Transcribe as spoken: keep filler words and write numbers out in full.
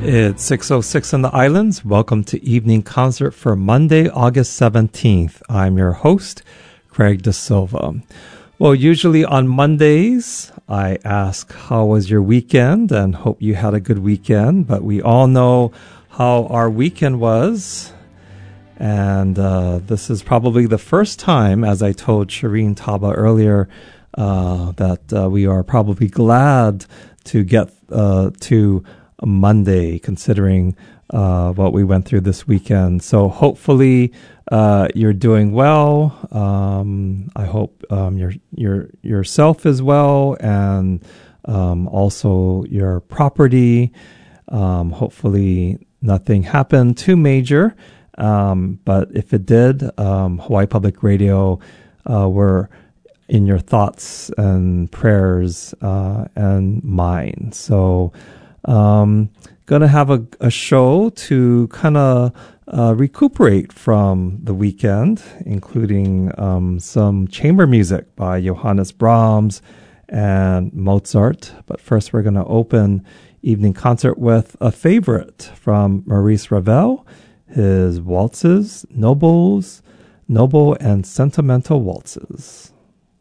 It's six oh six in the islands. Welcome to Evening Concert for Monday, August seventeenth. I'm your host, Craig De Silva. Well, usually on Mondays, I ask, how was your weekend? And hope you had a good weekend. But we all know how our weekend was. And uh, this is probably the first time, as I told Shireen Taba earlier, uh, that uh, we are probably glad to get uh, to Monday, considering uh, what we went through this weekend. So hopefully uh, you're doing well. Um, I hope um, your your yourself is well, and um, also your property. Um, hopefully nothing happened too major, um, but if it did, um, Hawaii Public Radio uh, were in your thoughts and prayers uh, and mine. So Um, gonna have a, a show to kind of uh, recuperate from the weekend, including um, some chamber music by Johannes Brahms and Mozart. But first, we're gonna open Evening Concert with a favorite from Maurice Ravel, his waltzes, nobles, noble and sentimental waltzes.